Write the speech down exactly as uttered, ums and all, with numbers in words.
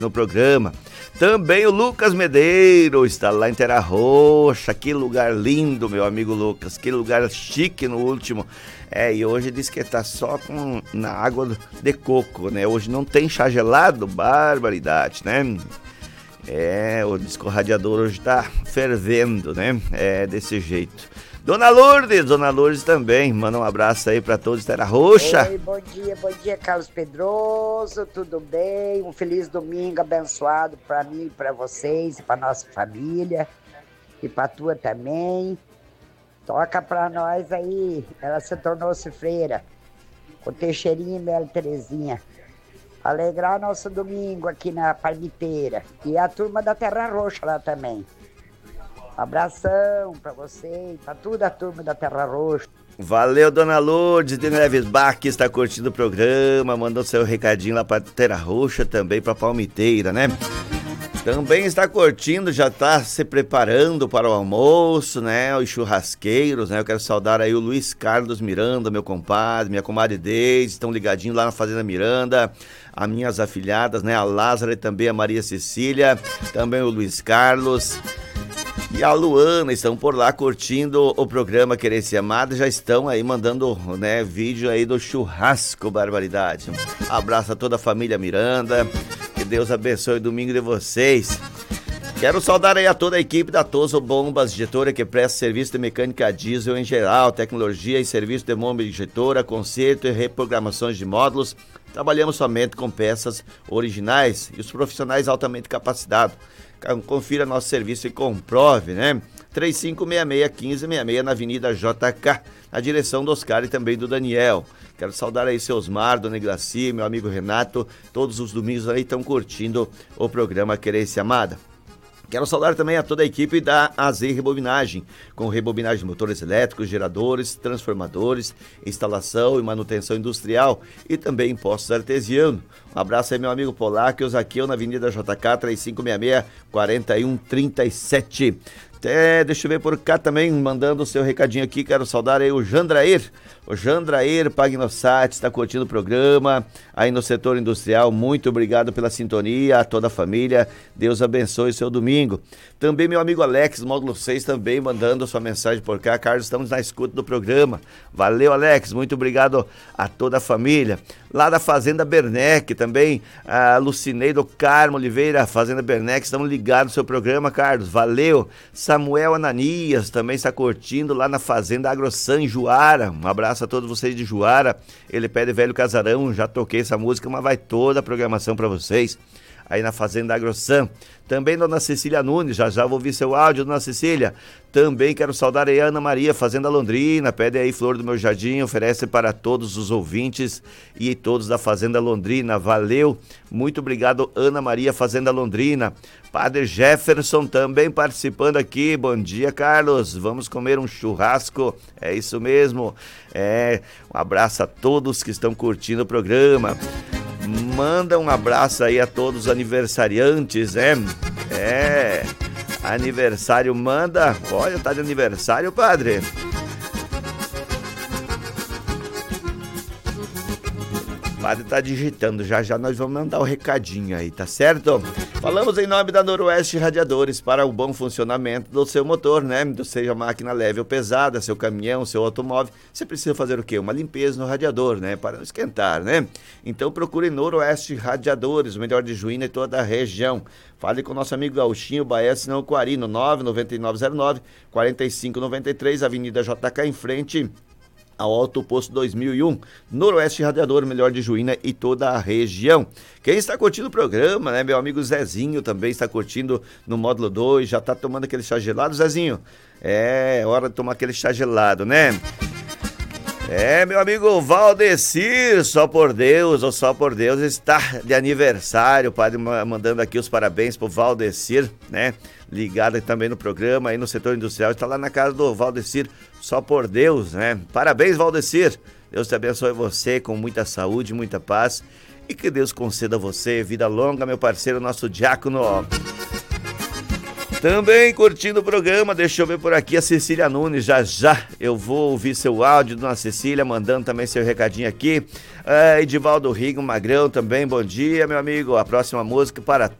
no programa. Também o Lucas Medeiros está lá em Terra Roxa. Que lugar lindo, meu amigo Lucas. Que lugar chique no último. É, e hoje diz que tá só com, na água de coco, né? Hoje não tem chá gelado, barbaridade, né? É, o disco radiador hoje tá fervendo, né? É, desse jeito. Dona Lourdes, Dona Lourdes também, manda um abraço aí pra todos de Terra Roxa. Oi, bom dia, bom dia, Carlos Pedroso, tudo bem? Um feliz domingo abençoado pra mim, pra vocês e pra nossa família e pra tua também. Toca pra nós aí, ela se tornou-se freira, com Teixeirinha e Melo Terezinha. Alegrar nosso domingo aqui na Palmiteira. E a turma da Terra Roxa lá também. Um abração pra você e pra toda a turma da Terra Roxa. Valeu, Dona Lourdes de Neves Bach, que está curtindo o programa, mandou seu recadinho lá pra Terra Roxa, também pra Palmiteira, né? Também está curtindo, já está se preparando para o almoço, né? Os churrasqueiros, né? Eu quero saudar aí o Luiz Carlos Miranda, meu compadre, minha comadre Deise, estão ligadinhos lá na Fazenda Miranda, as minhas afilhadas, né? A Lázara e também a Maria Cecília, também o Luiz Carlos e a Luana estão por lá curtindo o programa Querer-se Amado, já estão aí mandando, né, vídeo aí do churrasco, barbaridade. Abraço a toda a família Miranda, que Deus abençoe o domingo de vocês. Quero saudar aí a toda a equipe da Toso Bombas Injetora, que presta serviço de mecânica diesel em geral, tecnologia e serviço de bomba injetora, conserto e reprogramações de módulos. Trabalhamos somente com peças originais e os profissionais altamente capacitados. Confira nosso serviço e comprove, né? três cinco seis seis, um cinco seis seis na Avenida J K, na direção do Oscar e também do Daniel. Quero saudar aí seus Mar, Dona Iglaci, meu amigo Renato, todos os domingos aí estão curtindo o programa Querer-se Amada. Quero saudar também a toda a equipe da A Z Rebobinagem, com rebobinagem de motores elétricos, geradores, transformadores, instalação e manutenção industrial e também postos artesianos. Um abraço aí, meu amigo Polaco, Zaqueu, na Avenida J K, três cinco seis seis, quatro um três sete. Até, deixa eu ver por cá também, mandando o seu recadinho aqui, quero saudar aí o Jandrair, o Jandrair Pagnossat, está curtindo o programa, aí no setor industrial, muito obrigado pela sintonia, a toda a família, Deus abençoe o seu domingo. Também meu amigo Alex, módulo seis, também mandando sua mensagem por cá, Carlos, estamos na escuta do programa, valeu Alex, muito obrigado a toda a família. Lá da Fazenda Bernec também, a Lucineiro Carmo Oliveira, Fazenda Bernec, estamos ligados no seu programa, Carlos, valeu. Samuel Ananias também está curtindo lá na Fazenda AgroSan Juara, um abraço a todos vocês de Juara, ele pede Velho Casarão, já toquei essa música, mas vai toda a programação para vocês. Aí na Fazenda AgroSan. Também Dona Cecília Nunes, já já vou ouvir seu áudio, Dona Cecília. Também quero saudar aí a Ana Maria, Fazenda Londrina, pede aí Flor do Meu Jardim, oferece para todos os ouvintes e todos da Fazenda Londrina, valeu, muito obrigado Ana Maria, Fazenda Londrina. Padre Jefferson também participando aqui, bom dia Carlos, vamos comer um churrasco, é isso mesmo, é, um abraço a todos que estão curtindo o programa. Manda um abraço aí a todos os aniversariantes, né? É, aniversário manda, olha, tá de aniversário, padre. O padre tá digitando, já já nós vamos mandar o recadinho aí, tá certo? Falamos em nome da Noroeste Radiadores para o bom funcionamento do seu motor, né? Seja máquina leve ou pesada, seu caminhão, seu automóvel, você precisa fazer o quê? Uma limpeza no radiador, né? Para não esquentar, né? Então procure Noroeste Radiadores, o melhor de Juína e toda a região. Fale com o nosso amigo Gauchinho Baez, não Coari, no nove nove nove zero nove, quatro cinco nove três, Avenida J K, em frente ao Alto Posto dois mil e um, Noroeste Radiador, melhor de Juína e toda a região. Quem está curtindo o programa, né, meu amigo Zezinho também está curtindo no módulo dois, já está tomando aquele chá gelado, Zezinho? É, hora de tomar aquele chá gelado, né? É, meu amigo Valdecir, só por Deus, ou só por Deus, está de aniversário, o padre mandando aqui os parabéns pro Valdecir, né? Ligado também no programa, aí no setor industrial, está lá na casa do Valdecir, só por Deus, né? Parabéns, Valdecir, Deus te abençoe você com muita saúde, muita paz e que Deus conceda a você vida longa, meu parceiro, nosso diácono. Também curtindo o programa, deixa eu ver por aqui a Cecília Nunes, já já eu vou ouvir seu áudio, dona Cecília, mandando também seu recadinho aqui. É, Edivaldo Rigo Magrão também, bom dia, meu amigo. A próxima música para